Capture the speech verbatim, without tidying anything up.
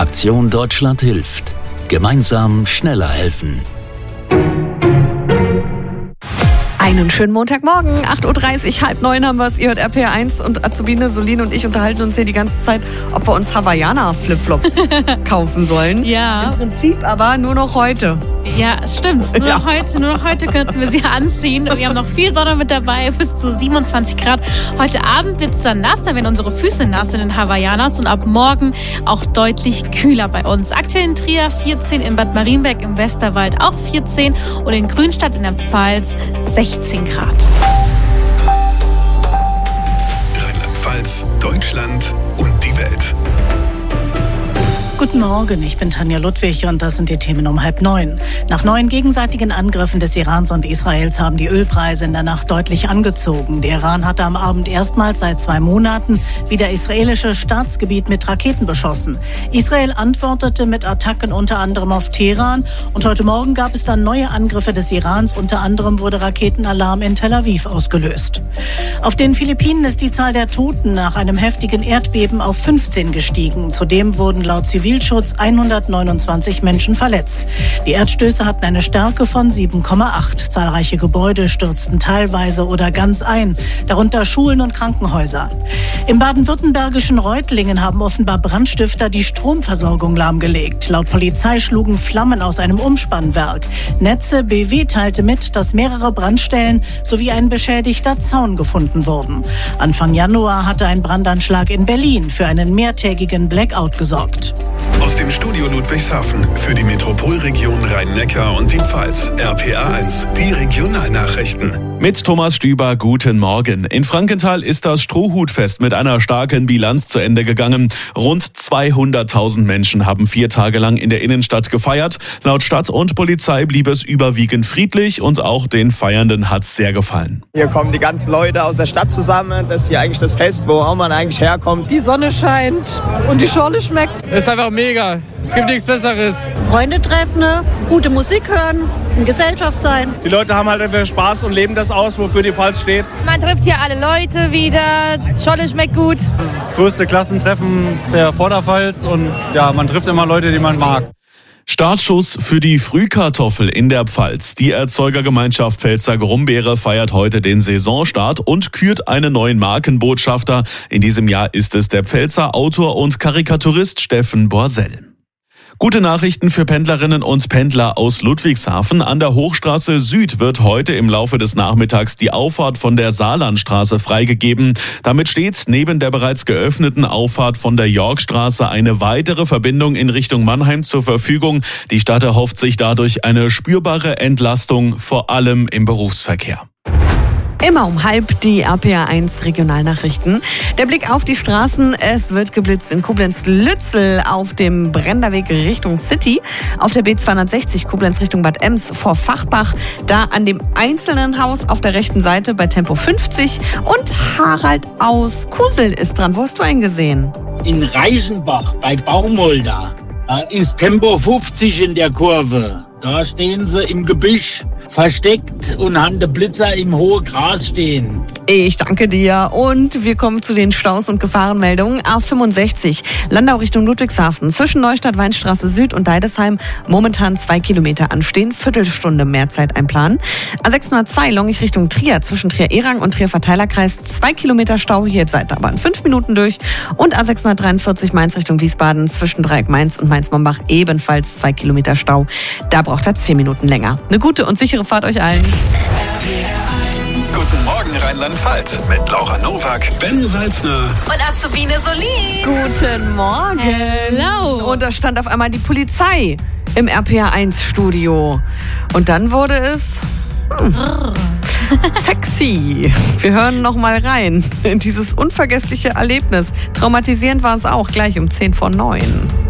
Aktion Deutschland hilft. Gemeinsam schneller helfen. Einen schönen Montagmorgen, acht Uhr dreißig, halb neun haben wir es. Ihr hört R P R eins und Azubine, Solin und ich unterhalten uns hier die ganze Zeit, ob wir uns Hawaiianer-Flipflops kaufen sollen. Ja. Im Prinzip aber nur noch heute. Ja, es stimmt. Nur noch heute, nur noch heute könnten wir sie anziehen. Wir haben noch viel Sonne mit dabei, bis zu siebenundzwanzig Grad. Heute Abend wird es dann nass, dann werden unsere Füße nass in den Hawaiianers und ab morgen auch deutlich kühler bei uns. Aktuell in Trier vierzehn, in Bad Marienberg im Westerwald auch vierzehn und in Grünstadt in der Pfalz sechzehn Grad. Rheinland-Pfalz, Deutschland und die Welt. Guten Morgen, ich bin Tanja Ludwig und das sind die Themen um halb neun. Nach neuen gegenseitigen Angriffen des Irans und Israels haben die Ölpreise in der Nacht deutlich angezogen. Der Iran hatte am Abend erstmals seit zwei Monaten wieder israelisches Staatsgebiet mit Raketen beschossen. Israel antwortete mit Attacken unter anderem auf Teheran und heute Morgen gab es dann neue Angriffe des Irans. Unter anderem wurde Raketenalarm in Tel Aviv ausgelöst. Auf den Philippinen ist die Zahl der Toten nach einem heftigen Erdbeben auf fünfzehn gestiegen. Zudem wurden laut Zivilschutz hundertneunundzwanzig Menschen verletzt. Die Erdstöße hatten eine Stärke von sieben Komma acht. Zahlreiche Gebäude stürzten teilweise oder ganz ein, darunter Schulen und Krankenhäuser. Im baden-württembergischen Reutlingen haben offenbar Brandstifter die Stromversorgung lahmgelegt. Laut Polizei schlugen Flammen aus einem Umspannwerk. Netze B W teilte mit, dass mehrere Brandstellen sowie ein beschädigter Zaun gefunden wurden. Anfang Januar hatte ein Brandanschlag in Berlin für einen mehrtägigen Blackout gesorgt. Aus dem Studio Ludwigshafen für die Metropolregion Rhein-Neckar und die Pfalz. R P R eins, die Regionalnachrichten. Mit Thomas Stüber, guten Morgen. In Frankenthal ist das Strohhutfest mit einer starken Bilanz zu Ende gegangen. Rund zweihunderttausend Menschen haben vier Tage lang in der Innenstadt gefeiert. Laut Stadt und Polizei blieb es überwiegend friedlich und auch den Feiernden hat's sehr gefallen. Hier kommen die ganzen Leute aus der Stadt zusammen. Das ist hier eigentlich das Fest, wo auch man eigentlich herkommt. Die Sonne scheint und die Schorle schmeckt. Es ist einfach mega. Es gibt nichts Besseres. Freunde treffen, gute Musik hören, in Gesellschaft sein. Die Leute haben halt einfach Spaß und leben das aus, wofür die Pfalz steht. Man trifft hier alle Leute wieder. Scholle schmeckt gut. Das ist das größte Klassentreffen der Vorderpfalz und ja, man trifft immer Leute, die man mag. Startschuss für die Frühkartoffel in der Pfalz. Die Erzeugergemeinschaft Pfälzer Grumbeere feiert heute den Saisonstart und kürt einen neuen Markenbotschafter. In diesem Jahr ist es der Pfälzer Autor und Karikaturist Steffen Borsell. Gute Nachrichten für Pendlerinnen und Pendler aus Ludwigshafen. An der Hochstraße Süd wird heute im Laufe des Nachmittags die Auffahrt von der Saarlandstraße freigegeben. Damit steht neben der bereits geöffneten Auffahrt von der Yorkstraße eine weitere Verbindung in Richtung Mannheim zur Verfügung. Die Stadt erhofft sich dadurch eine spürbare Entlastung, vor allem im Berufsverkehr. Immer um halb die R P R eins Regionalnachrichten. Der Blick auf die Straßen. Es wird geblitzt in Koblenz-Lützel auf dem Brenderweg Richtung City. Auf der B zweihundertsechzig Koblenz Richtung Bad Ems vor Fachbach. Da an dem einzelnen Haus auf der rechten Seite bei Tempo fünfzig. Und Harald aus Kusel ist dran. Wo hast du einen gesehen? In Reichenbach bei Baumolda. Da ist Tempo fünfzig in der Kurve. Da stehen sie im Gebüsch versteckt und haben den Blitzer im hohen Gras stehen. Ich danke dir. Und wir kommen zu den Staus und Gefahrenmeldungen. A fünfundsechzig, Landau Richtung Ludwigshafen. Zwischen Neustadt, Weinstraße Süd und Deidesheim momentan zwei Kilometer anstehen. Viertelstunde mehr Zeit einplanen. A sechshundertzwei, Longich Richtung Trier. Zwischen Trier-Erang und Trier-Verteilerkreis zwei Kilometer Stau. Hier seid ihr aber in fünf Minuten durch. Und A sechshundertdreiundvierzig, Mainz Richtung Wiesbaden. Zwischen Dreieck Mainz und Mainz-Mombach ebenfalls zwei Kilometer Stau. Da braucht er zehn Minuten länger. Eine gute und sichere Fahrt euch allen. Guten Morgen Rheinland-Pfalz mit Laura Nowak, Ben Salzner und Azubine Solin. Guten Morgen. Hello. Und da stand auf einmal die Polizei im R P R eins Studio. Und dann wurde es hm, sexy. Wir hören noch mal rein in dieses unvergessliche Erlebnis. Traumatisierend war es auch, gleich um zehn vor neun.